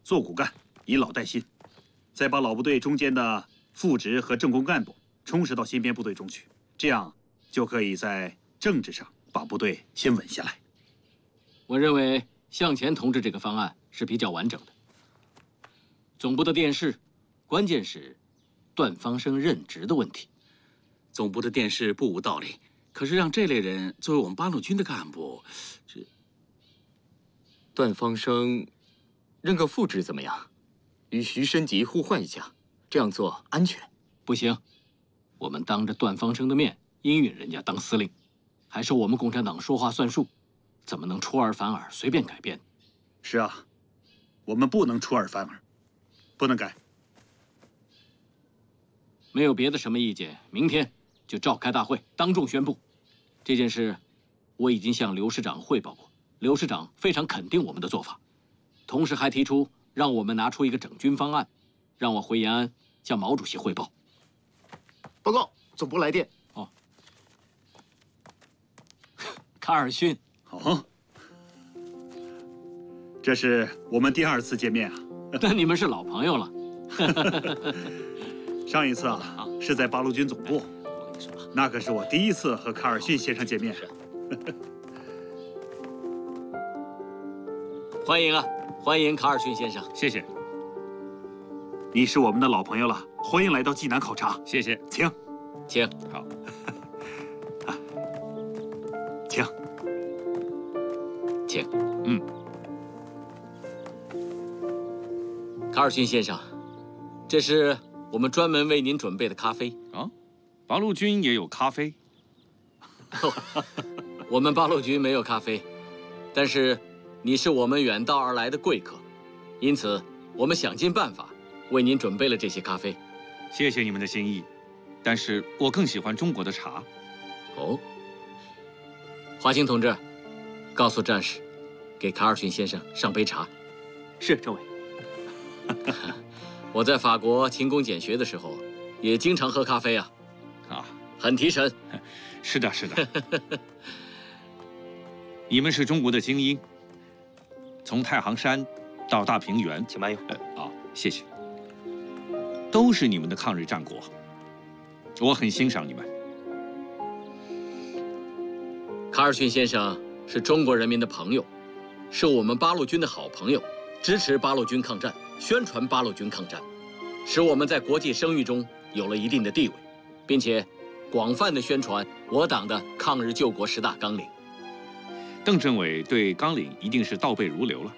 做骨干，以老带新，再把老部队中间的副职和政工干部充实到新编部队中去，这样就可以在政治上把部队先稳下来。 我认为向前同志这个方案是比较完整的。总部的电视，关键是段方生任职的问题。 总部的电视不无道理，可是让这类人作为我们八路军的干部， 段方生任个副职怎么样？与徐申吉互换一下，这样做安全。 不行，我们当着段方生的面应允人家当司令，还是我们共产党说话算数，怎么能出尔反尔，随便改变？ 是啊，我们不能出尔反尔，不能改。 没有别的什么意见，明天就召开大会，当众宣布。这件事我已经向刘师长汇报过，刘师长非常肯定我们的做法，同时还提出让我们拿出一个整军方案，让我回延安向毛主席汇报。 报告，总部来电。 哦，卡尔逊。 哦，这是我们第2次见面啊。 那你们是老朋友了。 上一次啊，是在八路军总部，那可是我第1次和卡尔逊先生见面。 欢迎啊，欢迎卡尔逊先生。 谢谢。 你是我们的老朋友了，欢迎来到济南考察。 谢谢， 请， 请。 好， 请， 请。 嗯， 卡尔逊先生，这是我们专门为您准备的咖啡。 啊，八路军也有咖啡？ 我们八路军没有咖啡，但是你是我们远道而来的贵客，因此我们想尽办法为您准备了这些咖啡。 谢谢你们的心意，但是我更喜欢中国的茶。 哦，华清同志，告诉战士，给卡尔逊先生上杯茶。 是，政委。 我在法国勤工俭学的时候，也经常喝咖啡啊，很提神。 是的，是的。你们是中国的精英，从太行山到大平原， 请慢用。 谢谢。都是你们的抗日战果，我很欣赏你们。 卡尔逊先生是中国人民的朋友，是我们八路军的好朋友，支持八路军抗战，宣传八路军抗战，使我们在国际声誉中有了一定的地位，并且广泛的宣传我党的抗日救国10大纲领。 邓政委对纲领一定是倒背如流了。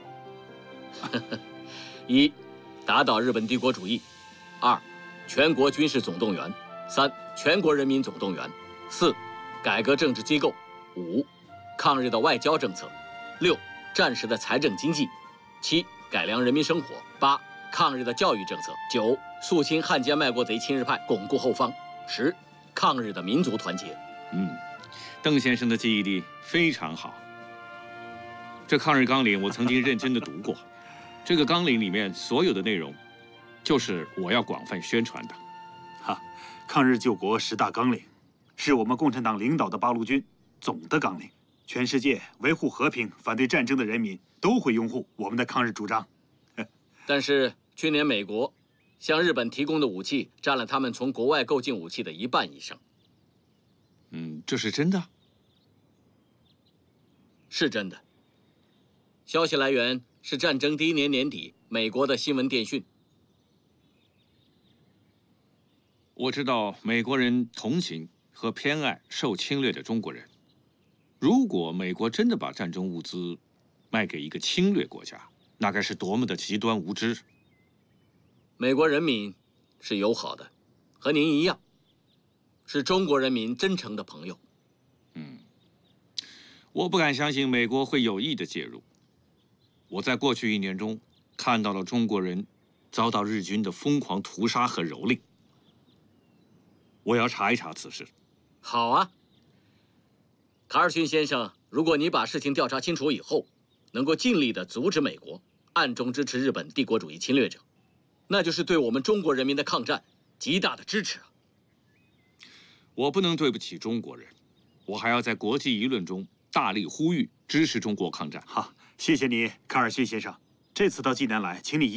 1. 打倒日本帝国主义；2. 全国军事总动员；3. 全国人民总动员；4. 改革政治机构；5. 抗日的外交政策；6. 战时的财政经济；7. 改良人民生活；8. 抗日的教育政策；9. 肃清汉奸卖国贼亲日派，巩固后方；10. 抗日的民族团结。 邓先生的记忆力非常好。这抗日纲领我曾经认真的读过，这个纲领里面所有的内容，就是我要广泛宣传的。 抗日救国10大纲领，是我们共产党领导的八路军总的纲领。全世界维护和平、反对战争的人民都会拥护我们的抗日主张。 但是去年美国向日本提供的武器占了他们从国外购进武器的1半以上。 这是真的？ 是真的。消息来源是战争第1年年底美国的新闻电讯。 我知道美国人同情和偏爱受侵略的中国人。如果美国真的把战争物资卖给一个侵略国家，那该是多么的极端无知！ 美国人民是友好的，和您一样，是中国人民真诚的朋友。 我不敢相信美国会有意的介入。我在过去1年中看到了中国人遭到日军的疯狂屠杀和蹂躏。我要查一查此事。 好啊，卡尔逊先生，如果你把事情调查清楚以后，能够尽力地阻止美国暗中支持日本帝国主义侵略者，那就是对我们中国人民的抗战极大的支持啊！ 我不能对不起中国人，我还要在国际舆论中大力呼吁支持中国抗战。 好，谢谢你，卡尔逊先生。这次到济南来，请你